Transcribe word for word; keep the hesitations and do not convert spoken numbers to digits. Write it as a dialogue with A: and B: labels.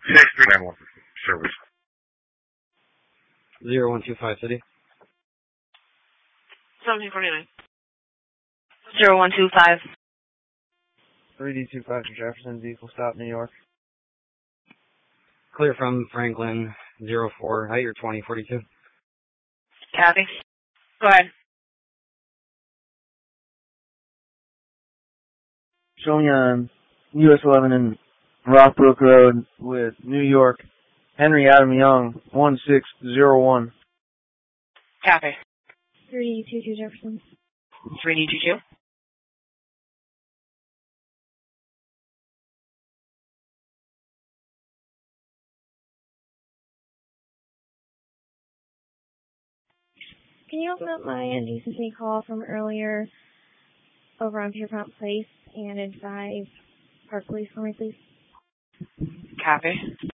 A: six three nine one service.
B: Zero one two five city.
C: Seventeen forty nine. Zero one two five.
D: Three D two five to Jefferson, vehicle stop, New York.
B: Clear from Franklin. Zero four. Height your twenty forty two.
C: Copy. Go ahead.
D: Showing on U S eleven and Rockbrook Road with New York, Henry Adam Young, one six zero one.
C: Copy.
E: three D two two Jefferson.
C: three D two two.
E: Can you open up my indecency call from earlier over on Pierpont Place and advise Park Police for me, please?
C: Copy.